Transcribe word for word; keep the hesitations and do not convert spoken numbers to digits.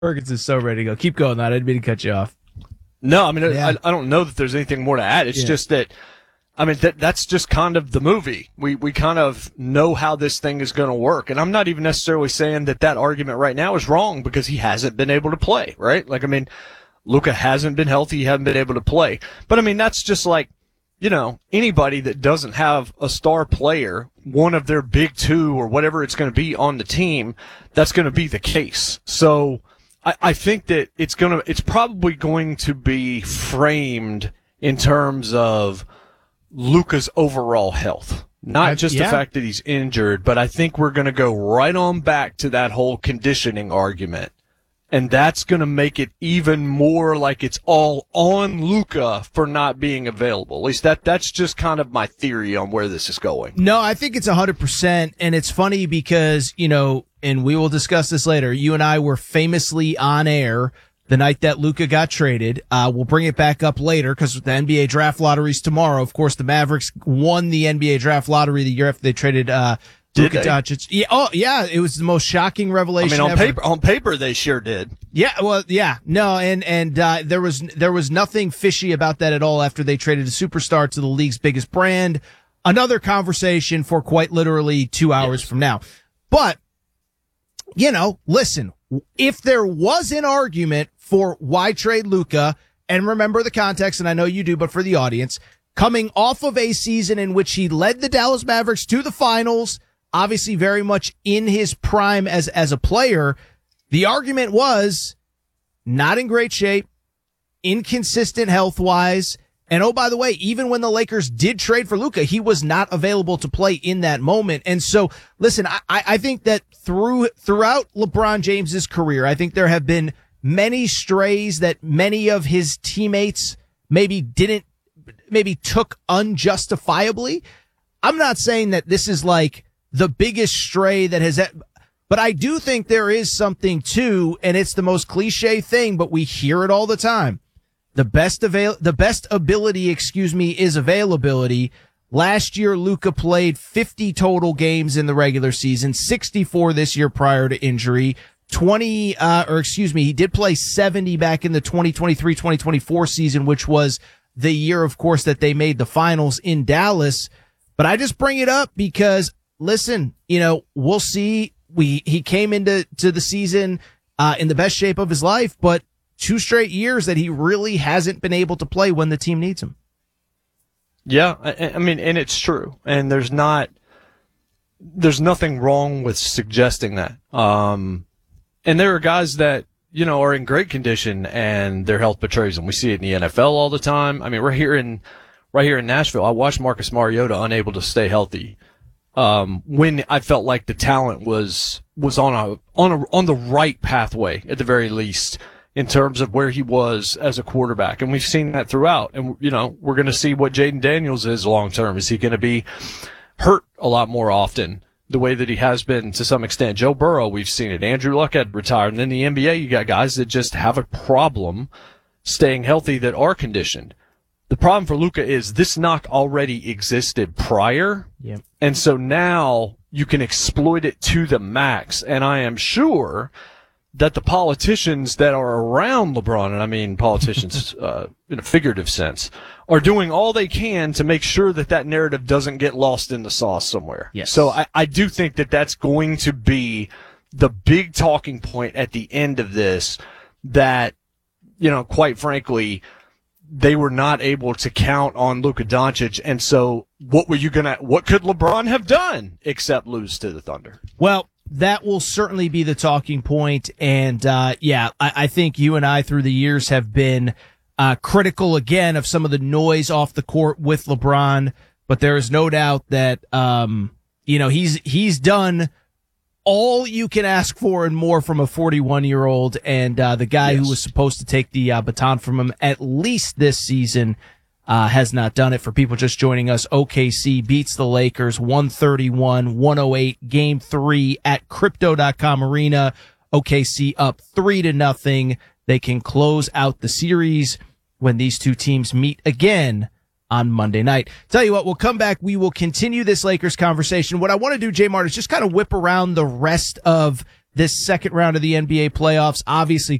Perkins is so ready to go. Keep going, though. I didn't mean to cut you off. No, I mean, Yeah. I, I don't know that there's anything more to add. It's Yeah. just that, I mean, that that's just kind of the movie. We we kind of know how this thing is going to work. And I'm not even necessarily saying that that argument right now is wrong because he hasn't been able to play, right? Like, I mean, Luka hasn't been healthy. He hasn't been able to play. But, I mean, that's just like, you know, anybody that doesn't have a star player, one of their big two or whatever it's going to be on the team, that's going to be the case. So I, I think that it's going to, it's probably going to be framed in terms of Luka's overall health, not just yeah. the fact that he's injured, but I think we're going to go right on back to that whole conditioning argument. And that's going to make it even more like it's all on Luka for not being available. At least that that's just kind of my theory on where this is going. No, I think it's one hundred percent. And it's funny because, you know, and we will discuss this later, you and I were famously on air the night that Luka got traded. Uh, we'll bring it back up later because the N B A draft lottery's tomorrow. Of course, the Mavericks won the N B A draft lottery the year after they traded uh Did Luka they? Doncic. Yeah, oh, yeah, it was the most shocking I revelation mean, on ever. paper, on paper, they sure did. Yeah, well, yeah, no, and and uh, there was there was nothing fishy about that at all after they traded a superstar to the league's biggest brand. Another conversation for quite literally two hours Yes. from now. But you know, listen, if there was an argument for why trade Luka, and remember the context, and I know you do, but for the audience, coming off of a season in which he led the Dallas Mavericks to the finals, obviously very much in his prime as as a player. The argument was not in great shape, inconsistent health-wise, and oh, by the way, even when the Lakers did trade for Luka, he was not available to play in that moment. And so, listen, I, I think that through throughout LeBron James's career, I think there have been many strays that many of his teammates maybe didn't, maybe took unjustifiably. I'm not saying that this is like the biggest stray that has, but I do think there is something too, and it's the most cliche thing, but we hear it all the time. The best avail, the best ability, excuse me, is availability. Last year, Luka played fifty total games in the regular season, sixty-four this year prior to injury. twenty, uh, or excuse me, he did play seventy back in the twenty twenty-three twenty twenty-four season, which was the year, of course, that they made the finals in Dallas. But I just bring it up because, listen, you know, we'll see. We, he came into, to the season, uh, in the best shape of his life, but two straight years that he really hasn't been able to play when the team needs him. Yeah, I, I mean, and it's true. And there's not, there's nothing wrong with suggesting that. Um, and there are guys that, you know, are in great condition and their health betrays them. We see it in the N F L all the time. I mean, we're here in, right here in Nashville. I watched Marcus Mariota unable to stay healthy. Um, when I felt like the talent was, was on a, on a, on the right pathway at the very least in terms of where he was as a quarterback. And we've seen that throughout. And, you know, we're going to see what Jaden Daniels is long term. Is he going to be hurt a lot more often the way that he has been to some extent? Joe Burrow, we've seen it. Andrew Luck had retired. And in the N B A, you got guys that just have a problem staying healthy that are conditioned. The problem for Luka is this knock already existed prior. Yep. And so now you can exploit it to the max. And I am sure that the politicians that are around LeBron, and I mean politicians uh, in a figurative sense, are doing all they can to make sure that that narrative doesn't get lost in the sauce somewhere. Yes. So I, I do think that that's going to be the big talking point at the end of this, that, you know, quite frankly, they were not able to count on Luka Doncic. And so what were you going to, what could LeBron have done except lose to the Thunder? Well, that will certainly be the talking point. And, uh, yeah, I, I think you and I through the years have been, uh, critical again of some of the noise off the court with LeBron. But there is no doubt that, um, you know, he's, he's done all you can ask for and more from a forty-one year old. And, uh, the guy yes. who was supposed to take the uh, baton from him at least this season, uh, has not done it. For people just joining us, O K C beats the Lakers one thirty-one one oh eight, game three at crypto dot com arena. O K C up three to nothing. They can close out the series when these two teams meet again on Monday night. Tell you what, we'll come back. We will continue this Lakers conversation. What I want to do, J Mart, is just kind of whip around the rest of this second round of the N B A playoffs. Obviously,